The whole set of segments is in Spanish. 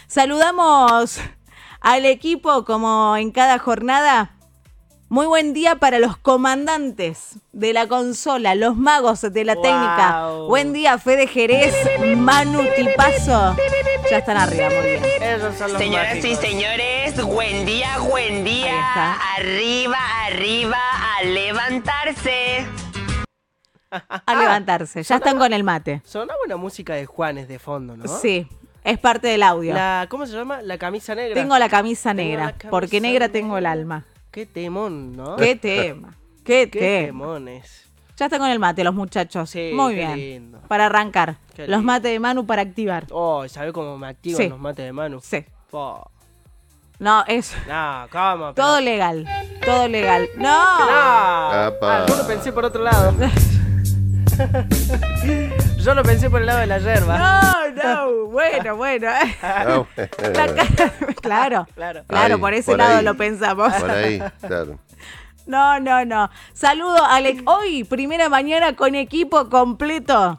Saludamos al equipo como en cada jornada. Muy buen día para los comandantes de la consola, los magos de la técnica. Buen día, Fede Jerez, Manu Tipazo. Ya están arriba, muy bien. Esos son los Señoras mágicos. y señores, buen día, buen día. Ahí está. Arriba, arriba, a levantarse. A levantarse, ya están con el mate. Sonaba una música de Juanes de fondo, ¿no? Sí, es parte del audio. ¿Cómo se llama? La camisa negra. Tengo la camisa Tengo negra, la camisa porque negra negra. tengo el alma. Qué temón, ¿no? Qué tema, qué Qué tema. temones. Ya están con el mate los muchachos. Sí, muy qué bien. lindo. Para arrancar. Qué Los lindo. mates de Manu para activar. Oh, ¿sabés cómo me activan Sí. los mates de Manu? Sí. Oh. No, es No, ¿cómo? todo legal. Todo legal. No. No. Apa. Yo lo pensé por otro lado. Yo lo pensé por el lado de la yerba. No. Bueno. Ah, La cara- Claro. Claro. Claro, Ahí, por ese por lado ahí. lo pensamos. Por ahí, claro. No. Saludo, Alec. Hoy, primera mañana con equipo completo.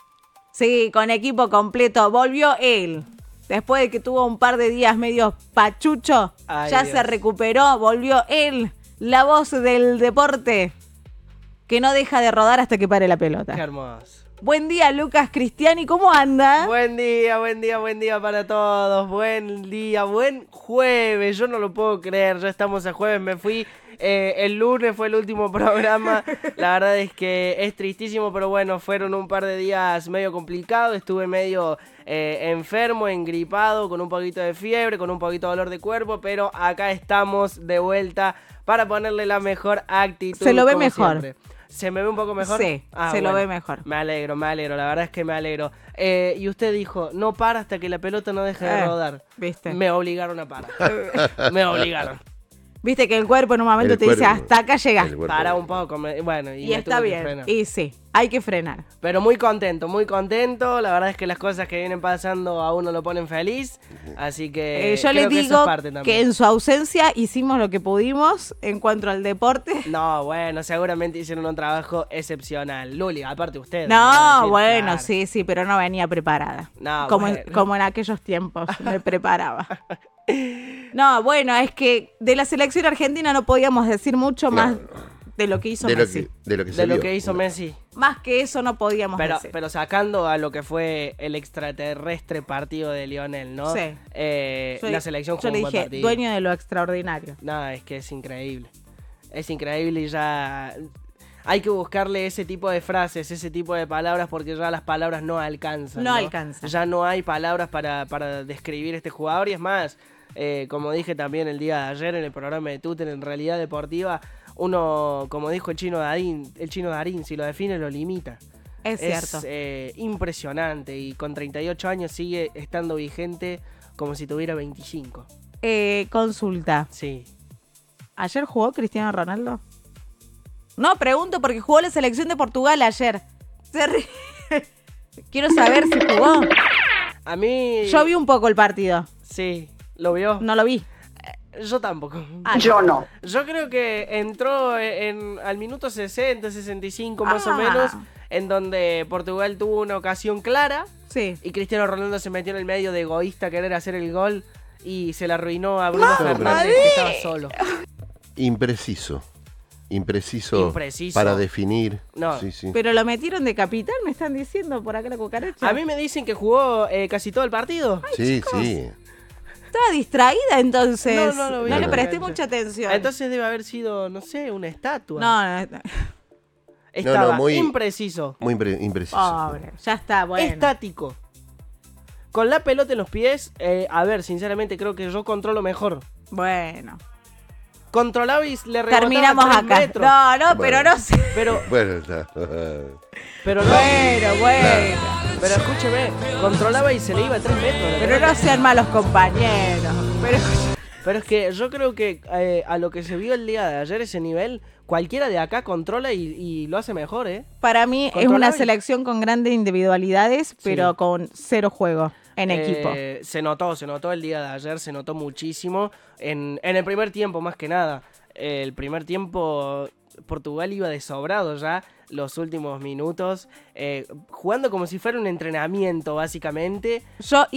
Sí, con equipo completo. Volvió él. Después de que tuvo un par de días medio pachucho, Ay, ya Dios. se recuperó. Volvió él, la voz del deporte, que no deja de rodar hasta que pare la Qué pelota. hermoso. Buen día, Lucas Cristiani. ¿Cómo anda? Buen día para todos. Buen día, buen jueves. Yo no lo puedo creer. Ya estamos a jueves. Me fui. El lunes fue el último programa. La verdad es que es tristísimo, pero bueno, fueron un par de días medio complicados. Estuve medio enfermo, engripado, con un poquito de fiebre, con un poquito de dolor de cuerpo, pero acá estamos de vuelta para ponerle la mejor actitud. Se lo ve como mejor. siempre. ¿Se me ve un poco mejor? Sí, se lo ve mejor. Me alegro, la verdad es que me alegro. Y usted dijo, no para hasta que la pelota no deje de rodar. ¿Viste? Me obligaron a parar. Me obligaron. Viste que el cuerpo en un momento El te dice, cuerpo. hasta acá llegaste. El cuerpo. Para un poco. Bueno, y Y me está tuve que bien. frenar. Y sí, hay que frenar. Pero muy contento, muy contento. La verdad es que las cosas que vienen pasando a uno lo ponen feliz. Así que Yo creo les que eso digo es parte también. que en su ausencia hicimos lo que pudimos en cuanto al deporte. No, bueno, seguramente hicieron un trabajo excepcional. Luli, aparte usted. No, bueno, sí, pero no venía preparada. No, como, bueno. como en aquellos tiempos me preparaba. No, bueno, es que de la selección argentina no podíamos decir mucho más de lo que hizo Messi. De lo que se De lo vio. que hizo Messi. Más que eso no podíamos decir. Pero sacando a lo que fue el extraterrestre partido de Lionel, ¿no? Sí. La selección Yo jugó le un buen dije, partido. dueño de lo extraordinario. No, es que es increíble. Es increíble y ya hay que buscarle ese tipo de frases, ese tipo de palabras, porque ya las palabras no alcanzan. No alcanzan. Ya no hay palabras para describir este jugador. Y es más, como dije también el día de ayer en el programa de Tuten, en Realidad Deportiva, uno, como dijo el chino Darín, si lo define lo limita. Es cierto. Impresionante y con 38 años sigue estando vigente como si tuviera 25. Consulta. Sí. ¿Ayer jugó Cristiano Ronaldo? No, pregunto porque jugó la selección de Portugal ayer. Quiero saber si jugó. A mí... Yo vi un poco el partido. Sí, ¿lo vio? No lo vi. Yo tampoco. Yo no. Yo creo que entró al minuto 60, 65 más o Ah. menos, en donde Portugal tuvo una ocasión clara Sí. y Cristiano Ronaldo se metió en el medio de egoísta querer hacer el gol y se la arruinó a Bruno Fernández, que estaba solo. Impreciso. Impreciso. Para definir. No. Sí, sí. Pero lo metieron de capitán, me están diciendo por acá la cucaracha. A mí me dicen que jugó casi todo el partido. Sí, sí. Estaba distraída entonces. No lo vi. No le No, presté no. mucha atención. Entonces debe haber sido, no sé, una estatua. No. Estaba muy- impreciso. Muy impreciso. Pobre. Ya está, bueno. Estático. Con la pelota en los pies, a ver, sinceramente creo que yo controlo mejor. Bueno. Controlaba y le rebotaba Terminamos 3 acá. metros. No, pero Bueno. no sé. Pero, Bueno, ya. pero no. Bueno. Pero escúcheme, controlaba y se le iba a 3 metros. la Pero pelota. no sean malos compañeros. Pero es que yo creo que a lo que se vio el día de ayer, ese nivel, cualquiera de acá controla y lo hace mejor, ¿eh? Para mí es Controlable. una selección con grandes individualidades, pero con cero juego en equipo. Se notó el día de ayer, se notó muchísimo. En el primer tiempo, más que nada. El primer tiempo, Portugal iba de sobrado ya. Los últimos minutos, jugando como si fuera un entrenamiento, básicamente. Yo